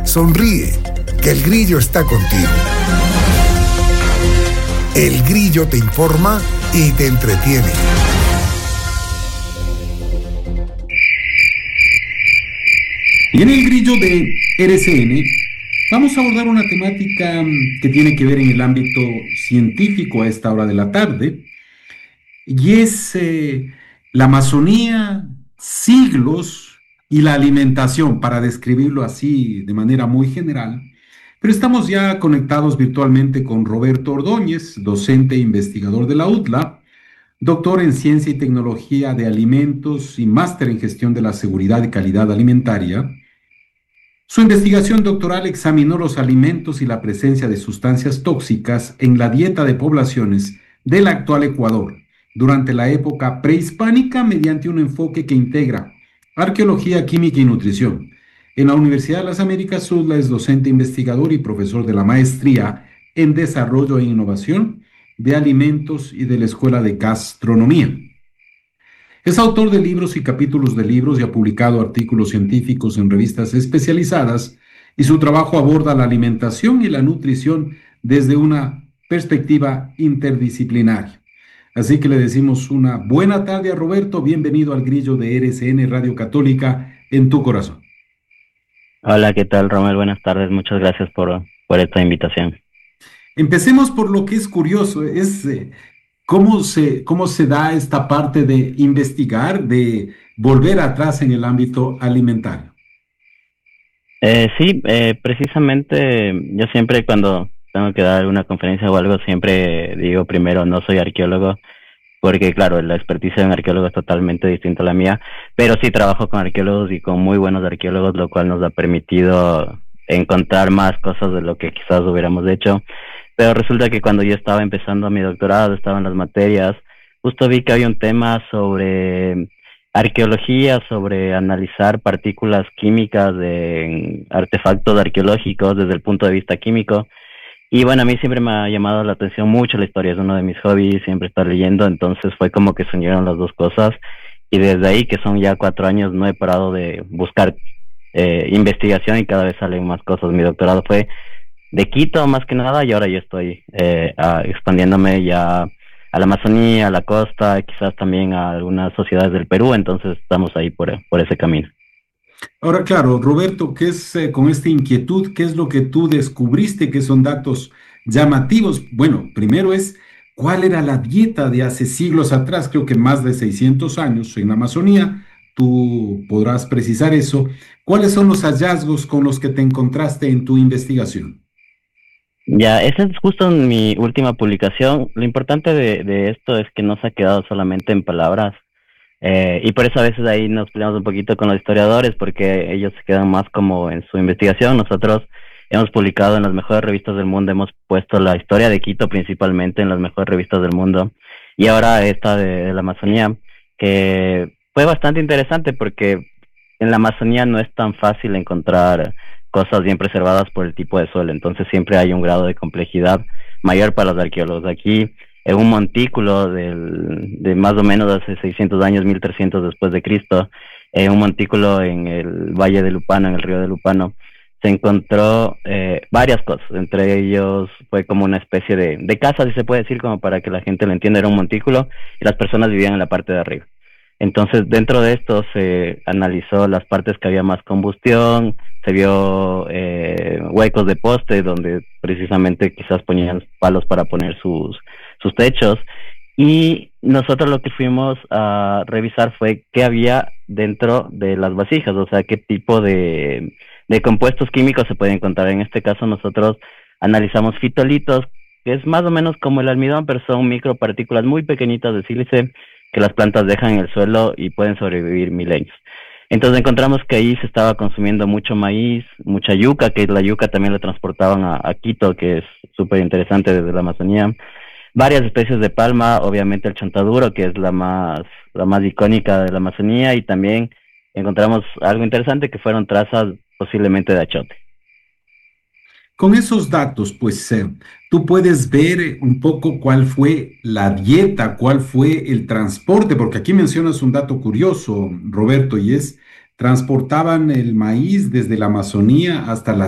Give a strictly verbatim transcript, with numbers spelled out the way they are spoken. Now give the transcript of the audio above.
Sonríe, que el grillo está contigo. El Grillo te informa y te entretiene. Y en el Grillo de R C N vamos a abordar una temática que tiene que ver en el ámbito científico a esta hora de la tarde, y es eh, la Amazonía, siglos y la alimentación, para describirlo así de manera muy general. Pero estamos ya conectados virtualmente con Roberto Ordóñez, docente e investigador de la U T L A, doctor en Ciencia y Tecnología de Alimentos y máster en Gestión de la Seguridad y Calidad Alimentaria. Su investigación doctoral examinó los alimentos y la presencia de sustancias tóxicas en la dieta de poblaciones del actual Ecuador durante la época prehispánica mediante un enfoque que integra arqueología, química y nutrición. En la Universidad de las Américas, U T L A es docente investigador y profesor de la Maestría en Desarrollo e Innovación de Alimentos y de la Escuela de Gastronomía. Es autor de libros y capítulos de libros y ha publicado artículos científicos en revistas especializadas, y su trabajo aborda la alimentación y la nutrición desde una perspectiva interdisciplinaria. Así que le decimos una buena tarde a Roberto. Bienvenido al Grillo de R C N Radio Católica en tu corazón. Hola, ¿qué tal, Romel? Buenas tardes, muchas gracias por, por esta invitación. Empecemos por lo que es curioso, es eh, cómo se, cómo se da esta parte de investigar, de volver atrás en el ámbito alimentario. Eh, sí, eh, precisamente yo siempre cuando tengo que dar una conferencia o algo, siempre digo primero, no soy arqueólogo, porque claro, la experticia de un arqueólogo es totalmente distinta a la mía, pero sí trabajo con arqueólogos y con muy buenos arqueólogos, lo cual nos ha permitido encontrar más cosas de lo que quizás hubiéramos hecho. Pero resulta que cuando yo estaba empezando mi doctorado, estaba en las materias, justo vi que había un tema sobre arqueología, sobre analizar partículas químicas de artefactos arqueológicos desde el punto de vista químico. Y bueno, a mí siempre me ha llamado la atención mucho la historia, es uno de mis hobbies, siempre estar leyendo, entonces fue como que se unieron las dos cosas, y desde ahí, que son ya cuatro años, no he parado de buscar eh, investigación y cada vez salen más cosas. Mi doctorado fue de Quito más que nada, y ahora yo estoy eh, a, expandiéndome ya a la Amazonía, a la costa, quizás también a algunas sociedades del Perú, entonces estamos ahí por, por ese camino. Ahora, claro, Roberto, ¿qué es eh, con esta inquietud? ¿Qué es lo que tú descubriste que son datos llamativos? Bueno, primero es, ¿cuál era la dieta de hace siglos atrás? Creo que más de seiscientos años en la Amazonía. Tú podrás precisar eso. ¿Cuáles son los hallazgos con los que te encontraste en tu investigación? Ya, esa es justo en mi última publicación. Lo importante de, de esto es que no se ha quedado solamente en palabras. Eh, y por eso a veces ahí nos peleamos un poquito con los historiadores, porque ellos se quedan más como en su investigación. Nosotros hemos publicado en las mejores revistas del mundo, hemos puesto la historia de Quito principalmente en las mejores revistas del mundo, y ahora esta de, de la Amazonía, que fue bastante interesante porque en la Amazonía no es tan fácil encontrar cosas bien preservadas por el tipo de suelo, entonces siempre hay un grado de complejidad mayor para los arqueólogos. Aquí, en un montículo del, de más o menos hace seiscientos años, mil trescientos después de Cristo, en un montículo en el Valle de Lupano, en el río de Lupano, se encontró eh, varias cosas. Entre ellos fue como una especie de, de casa, si se puede decir, como para que la gente lo entienda. Era un montículo y las personas vivían en la parte de arriba. Entonces, dentro de esto se analizó las partes que había más combustión, se vio eh, huecos de poste donde precisamente quizás ponían palos para poner sus, sus techos, y nosotros lo que fuimos a revisar fue qué había dentro de las vasijas, o sea, qué tipo de, de compuestos químicos se pueden encontrar. En este caso nosotros analizamos fitolitos, que es más o menos como el almidón, pero son micropartículas muy pequeñitas de sílice que las plantas dejan en el suelo y pueden sobrevivir milenios. Entonces encontramos que ahí se estaba consumiendo mucho maíz, mucha yuca, que la yuca también la transportaban a, a Quito, que es súper interesante desde la Amazonía. Varias especies de palma, obviamente el chontaduro, que es la más, la más icónica de la Amazonía, y también encontramos algo interesante que fueron trazas posiblemente de achote. Con esos datos, pues eh, tú puedes ver un poco cuál fue la dieta, cuál fue el transporte, porque aquí mencionas un dato curioso, Roberto, y es, transportaban el maíz desde la Amazonía hasta la